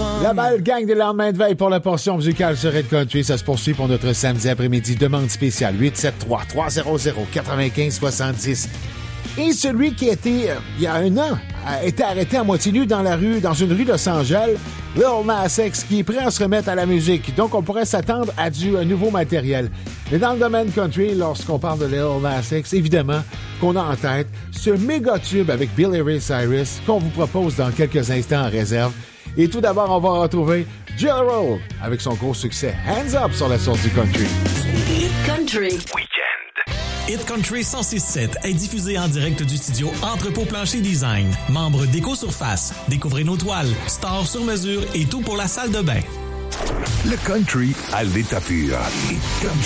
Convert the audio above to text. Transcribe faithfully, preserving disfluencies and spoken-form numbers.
La balle gang des lendemains de veille pour la portion musicale sur Red Country. Ça se poursuit pour notre samedi après-midi. Demande spéciale huit sept trois, trois zéro zéro, neuf cinq sept zéro. Et celui qui a été, euh, il y a un an, a été arrêté à moitié nu dans la rue, dans une rue de Los Angeles, Lil Nas X, qui est prêt à se remettre à la musique. Donc, on pourrait s'attendre à du euh, nouveau matériel. Mais dans le domaine country, lorsqu'on parle de Lil Nas X, évidemment qu'on a en tête ce méga tube avec Billy Ray Cyrus qu'on vous propose dans quelques instants en réserve. Et tout d'abord, on va retrouver Jill Roll avec son gros succès Hands Up sur la source du country. Country. Hit Country cent six sept est diffusé en direct du studio Entrepôt Plancher Design. Membre d'Éco-Surface. Découvrez nos toiles, stores sur mesure et tout pour la salle de bain. Le country à l'état pur. Hit Country.